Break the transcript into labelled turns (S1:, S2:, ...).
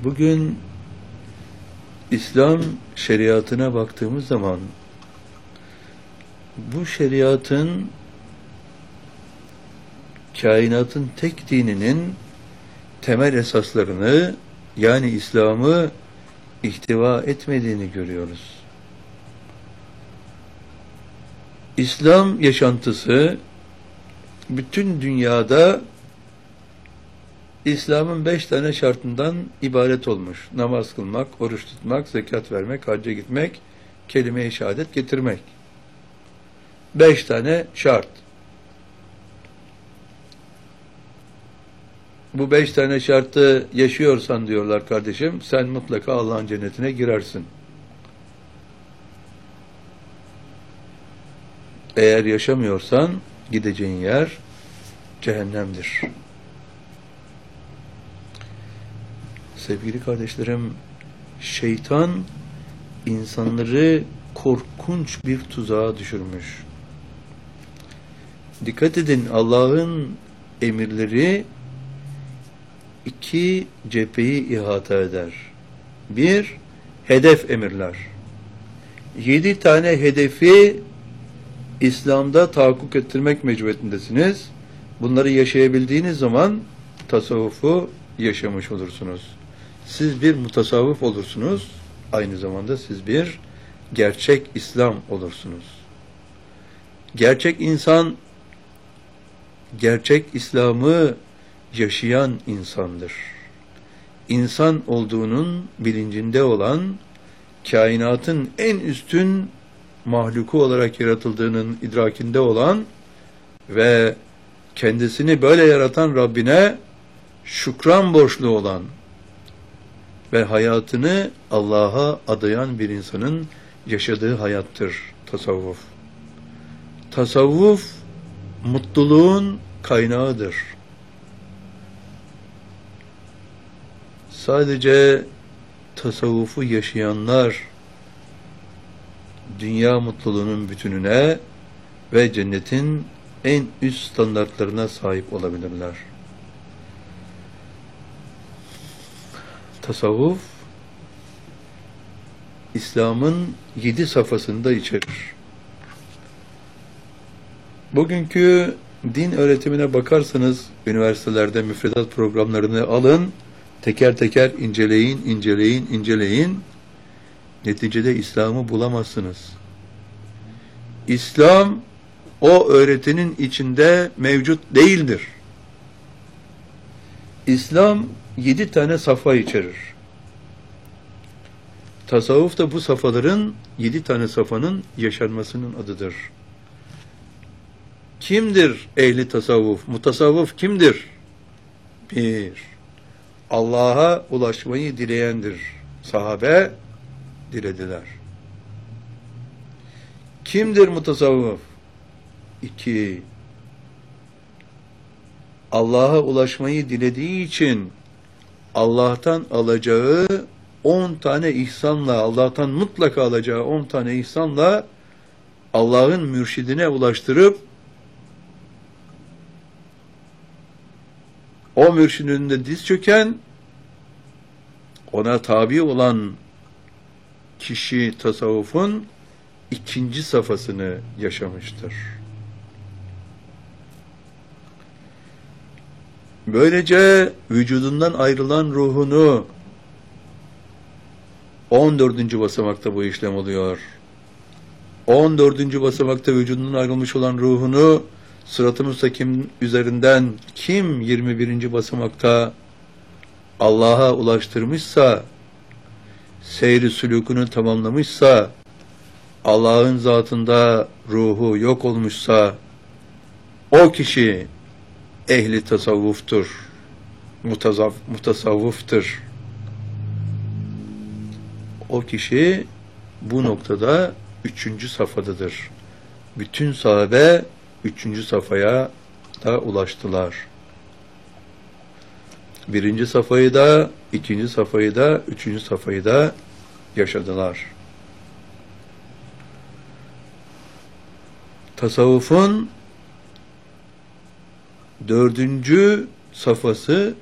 S1: Bugün İslam şeriatına baktığımız zaman bu şeriatın kainatın tek dininin temel esaslarını, yani İslam'ı ihtiva etmediğini görüyoruz. İslam yaşantısı bütün dünyada İslam'ın 5 tane şartından ibaret olmuş. Namaz kılmak, oruç tutmak, zekat vermek, hacca gitmek, kelime-i şehadet getirmek. 5 tane şart. Bu 5 tane şartı yaşıyorsan diyorlar kardeşim, sen mutlaka Allah'ın cennetine girersin. Eğer yaşamıyorsan gideceğin yer cehennemdir. Sevgili kardeşlerim, şeytan insanları korkunç bir tuzağa düşürmüş. Dikkat edin, Allah'ın emirleri 2 cepheyi ihata eder. 1, hedef emirler. 7 tane hedefi İslam'da tahakkuk ettirmek mecburiyetindesiniz. Bunları yaşayabildiğiniz zaman tasavvufu yaşamış olursunuz. Siz bir mutasavvıf olursunuz. Aynı zamanda siz bir gerçek İslam olursunuz. Gerçek insan, gerçek İslam'ı yaşayan insandır. İnsan olduğunun bilincinde olan, kainatın en üstün mahluku olarak yaratıldığının idrakinde olan ve kendisini böyle yaratan Rabbine şükran borçlu olan ve hayatını Allah'a adayan bir insanın yaşadığı hayattır tasavvuf. Tasavvuf mutluluğun kaynağıdır. Sadece tasavvufu yaşayanlar dünya mutluluğunun bütününe ve cennetin en üst standartlarına sahip olabilirler. Tasavvuf, İslam'ın 7 safhasını da içerir. Bugünkü din öğretimine bakarsanız, üniversitelerde müfredat programlarını alın, teker teker inceleyin. Neticede İslam'ı bulamazsınız. İslam, o öğretinin içinde mevcut değildir. İslam 7 tane safha içerir. Tasavvuf da bu safhaların 7 tane safhanın yaşanmasının adıdır. Kimdir ehli tasavvuf? Mutasavvıf kimdir? 1. Allah'a ulaşmayı dileyendir. Sahabe dilediler. Kimdir mutasavvıf? 2. Allah'a ulaşmayı dilediği için Allah'tan alacağı 10 tane ihsanla, Allah'tan mutlaka alacağı 10 tane ihsanla Allah'ın mürşidine ulaştırıp o mürşidin önünde diz çöken, ona tabi olan kişi tasavvufun 2. safhasını yaşamıştır. Böylece vücudundan ayrılan ruhunu 14. basamakta bu işlem oluyor. 14. basamakta vücudundan ayrılmış olan ruhunu Sırat-ı Müstakim üzerinden kim 21. basamakta Allah'a ulaştırmışsa, seyri sülûkünü tamamlamışsa, Allah'ın zatında ruhu yok olmuşsa, o kişi ehli tasavvuftur, mutasavvıftır. O kişi bu noktada 3. safhadadır. Bütün sahabe 3. safhaya da ulaştılar. 1. safhayı da, 2. safhayı da, 3. safhayı da yaşadılar. Tasavvufun 4. safhası